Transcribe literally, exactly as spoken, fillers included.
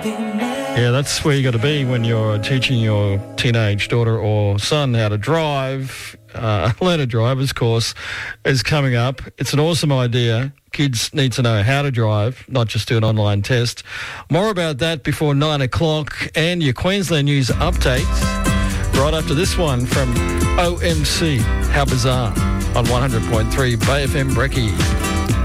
Yeah, that's where you got to be when you're teaching your teenage daughter or son how to drive. Uh, Learn to Driver's course is coming up. It's an awesome idea. Kids need to know how to drive, not just do an online test. More about that before nine o'clock and your Queensland News update right after this one from O M C. How bizarre on one hundred point three Bay F M Brekkie.